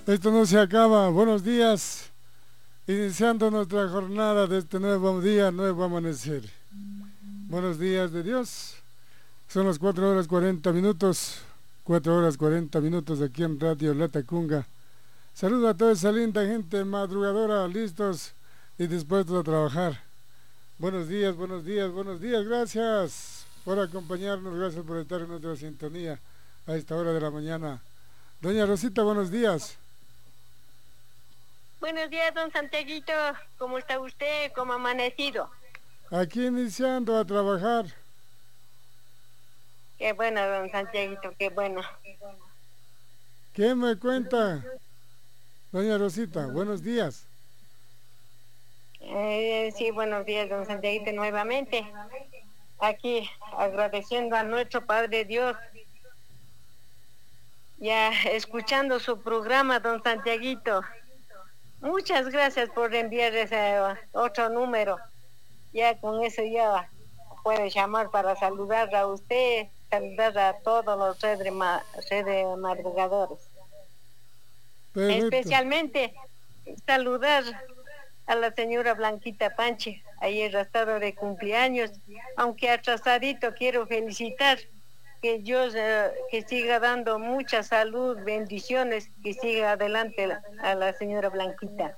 Esto no se acaba. Buenos días. Iniciando nuestra jornada de este nuevo día, nuevo amanecer. Buenos días de Dios. Son las 4 horas 40 minutos. 4 horas 40 minutos aquí en Radio Latacunga. Saludo a toda esa linda gente madrugadora, listos y dispuestos a trabajar. Buenos días, buenos días, buenos días. Gracias por acompañarnos, gracias por estar en nuestra sintonía a esta hora de la mañana. Doña Rosita, buenos días. Buenos días, don Santiaguito. ¿Cómo está usted? ¿Cómo ha amanecido? Aquí iniciando a trabajar. Qué bueno, don Santiaguito, qué bueno. ¿Qué me cuenta, doña Rosita? Buenos días. Sí, buenos días, don Santiaguito, nuevamente. Aquí agradeciendo a nuestro Padre Dios. Ya escuchando su programa, don Santiaguito. Muchas gracias por enviar ese otro número. Ya con eso ya puede llamar para saludar a usted, saludar a todos los redes madrugadores. Perfecto. Especialmente saludar a la señora Blanquita Panche. Ayer ha estado de cumpleaños, aunque atrasadito quiero felicitar. Que Dios que siga dando mucha salud, bendiciones, que siga adelante a la señora Blanquita.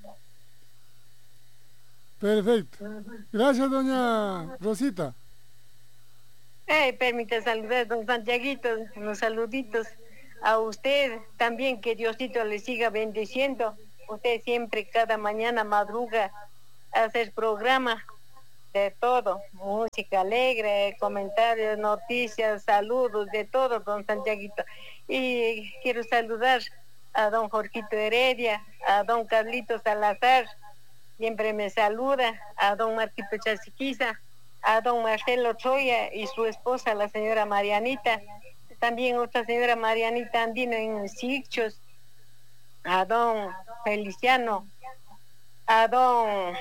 Perfecto. Gracias, doña Rosita. Permita saludar, don Santiaguito, unos saluditos a usted también, que Diosito le siga bendiciendo. Usted siempre, cada mañana madruga a hacer programa de todo, música alegre, comentarios, noticias, saludos, de todo, don Santiaguito. Y quiero saludar a don Jorgito Heredia, a don Carlito Salazar, siempre me saluda, a don Marquito Chasiquiza, a don Marcelo Troya y su esposa, la señora Marianita, también otra señora Marianita Andino en Sichos, a don Feliciano, a don...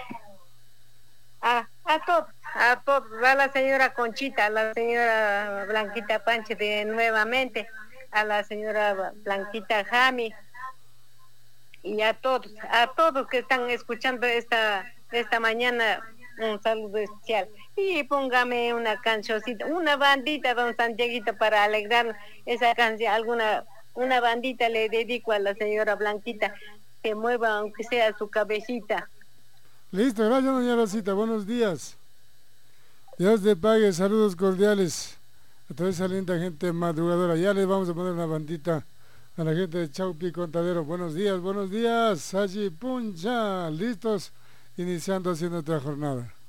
a todos, a la señora Conchita, a la señora Blanquita Panche de nuevamente, a la señora Blanquita Jami, y a todos que están escuchando esta mañana, un saludo especial. Y póngame una cancioncita, una bandita, don Santiaguito, para alegrar esa canción, una bandita le dedico a la señora Blanquita, que mueva aunque sea su cabecita. Listo, gracias, doña Rosita. Buenos días. Dios te pague, saludos cordiales a toda esa linda gente madrugadora. Ya les vamos a poner una bandita a la gente de Chaupi Contadero. Buenos días, Sachi Puncha. Listos, iniciando así nuestra jornada.